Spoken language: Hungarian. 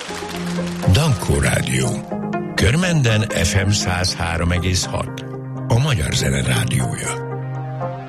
Dankó Rádió. Körmenden FM 103,6. A Magyar Zene Rádiója.